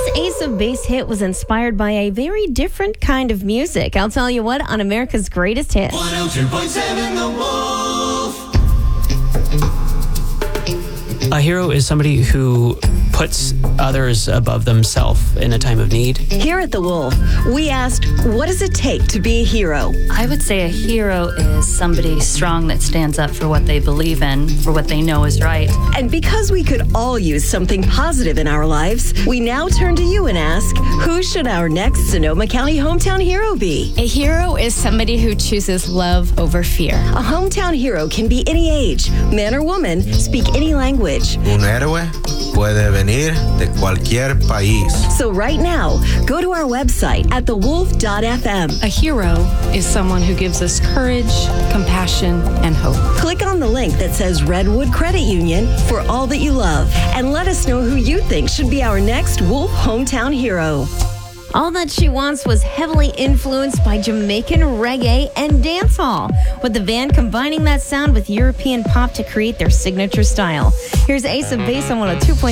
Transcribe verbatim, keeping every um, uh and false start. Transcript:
Ace of Base hit was inspired by a very different kind of music. I'll tell you what, on America's Greatest Hits. one oh two point seven The Wolf. A hero is somebody who puts others above themselves in a time of need. Here at The Wolf, we asked, what does it take to be a hero? I would say a hero is somebody strong that stands up for what they believe in, for what they know is right. And because we could all use something positive in our lives, we now turn to you and ask, who should our next Sonoma County hometown hero be? A hero is somebody who chooses love over fear. A hometown hero can be any age, man or woman, speak any language. Un héroe puede venir de cualquier país. So right now, go to our website at the wolf dot f m. A hero is someone who gives us courage, compassion, and hope. Click on the link that says Redwood Credit Union for all that you love, and let us know who you think should be our next Wolf hometown hero. All That She Wants was heavily influenced by Jamaican reggae and dancehall, with the band combining that sound with European pop to create their signature style. Here's Ace of Base on one oh two point seven.